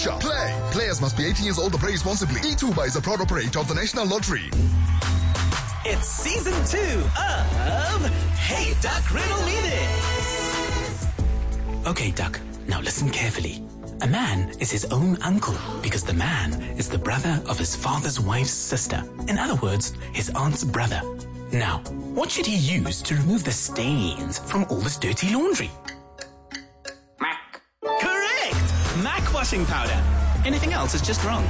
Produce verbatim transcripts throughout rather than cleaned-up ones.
Lucia. Play. Players must be eighteen years old or play responsibly. eTuba is a proud operator of the National Lottery. It's season two of Hey Duck, Riddle Me This. Okay, Duck, now listen carefully. A man is his own uncle because the man is the brother of his father's wife's sister. In other words, his aunt's brother. Now, what should he use to remove the stains from all this dirty laundry? Mac. Correct! Mac washing powder. Anything else is just wrong.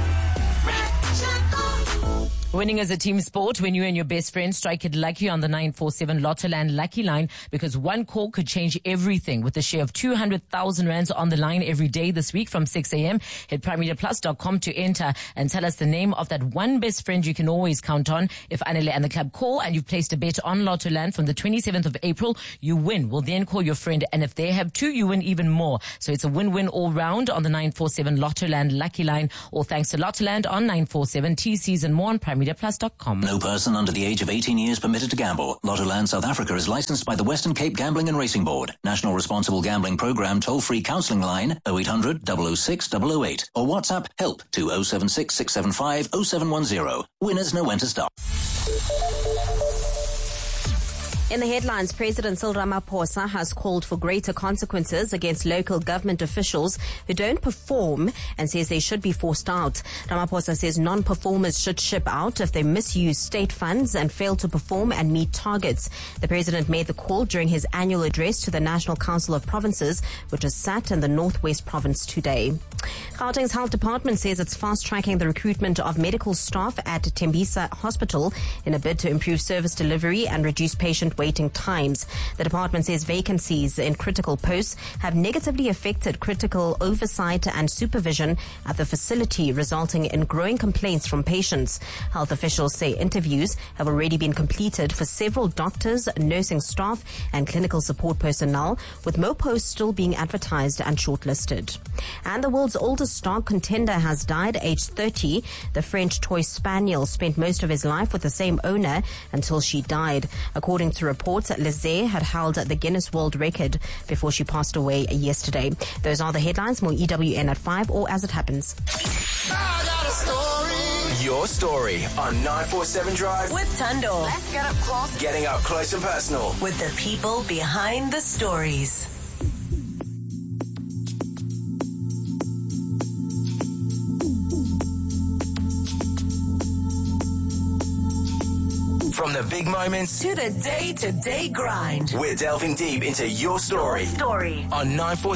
Winning is a team sport when you and your best friend strike it lucky on the nine four seven Lottoland Lucky Line, because one call could change everything. With a share of two hundred thousand rands on the line every day this week from six a.m. Hit prime media plus dot com to enter and tell us the name of that one best friend you can always count on. If Anele and the club call and you've placed a bet on Lottoland from the twenty-seventh of April, you win. We'll then call your friend, and if they have two, you win even more. So it's a win-win all round on the nine four seven Lottoland Lucky Line, all thanks to Lottoland on nine four seven. T Cs and more on prime media plus dot com. No person under the age of eighteen years permitted to gamble. Lottoland South Africa is licensed by the Western Cape Gambling and Racing Board. National Responsible Gambling Programme toll-free counselling line oh eight hundred, double oh six, double oh eight or WhatsApp help to oh seven six, six seven five, oh seven one oh. Winners know when to stop. In the headlines, President Cyril Ramaphosa has called for greater consequences against local government officials who don't perform and says they should be forced out. Ramaphosa says non-performers should ship out if they misuse state funds and fail to perform and meet targets. The president made the call during his annual address to the National Council of Provinces, which is sat in the Northwest Province today. Gauteng's Health Department says it's fast-tracking the recruitment of medical staff at Tembisa Hospital in a bid to improve service delivery and reduce patient waiting times. The department says vacancies in critical posts have negatively affected critical oversight and supervision at the facility, resulting in growing complaints from patients. Health officials say interviews have already been completed for several doctors, nursing staff, and clinical support personnel, with more posts still being advertised and shortlisted. And the world's oldest dog contender has died, aged thirty. The French toy spaniel spent most of his life with the same owner until she died. According to reports, Lizzie had held the Guinness World Record before she passed away yesterday. Those are the headlines. More E W N at five or as it happens. I got a story. Your story on nine four seven Drive with Tando. Let's get up close. Getting up close and personal with the people behind the stories. From the big moments to the day-to-day grind, we're delving deep into your story, your story. on nine four